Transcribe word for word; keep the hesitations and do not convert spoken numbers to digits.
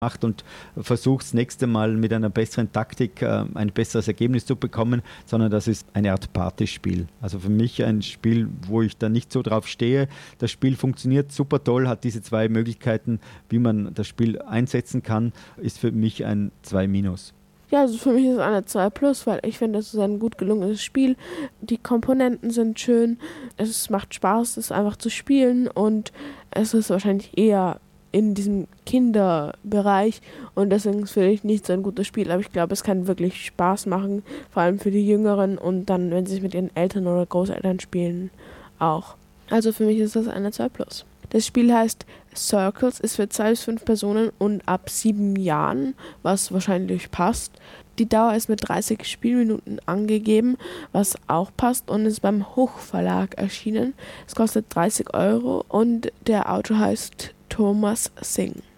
macht und versucht das nächste Mal mit einer besseren Taktik äh, ein besseres Ergebnis zu bekommen, sondern das ist eine Art Partyspiel. Also für mich ein Spiel, wo ich da nicht so drauf stehe. Das Spiel funktioniert super toll, hat diese zwei Möglichkeiten, wie man das Spiel einsetzen kann, ist für mich ein zwei minus. Ja, also für mich ist es eine zwei plus, weil ich finde, es ist ein gut gelungenes Spiel. Die Komponenten sind schön, es macht Spaß, es einfach zu spielen und es ist wahrscheinlich eher in diesem Kinderbereich und deswegen ist es vielleicht nicht so ein gutes Spiel, aber ich glaube, es kann wirklich Spaß machen, vor allem für die Jüngeren und dann, wenn sie es mit ihren Eltern oder Großeltern spielen, auch. Also für mich ist das eine zwei plus. Das Spiel heißt Circles, ist für zwei bis fünf Personen und ab sieben Jahren, was wahrscheinlich passt. Die Dauer ist mit dreißig Spielminuten angegeben, was auch passt und ist beim Hoch-Verlag erschienen. Es kostet dreißig Euro und der Autor heißt Thomas Singh.